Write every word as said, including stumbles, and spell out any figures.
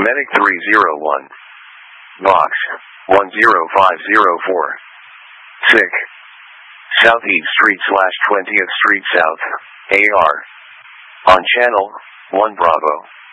Medic three zero one. Box one zero five zero four. Sick. Southeast Street slash twentieth Street South, A R. On channel one Bravo.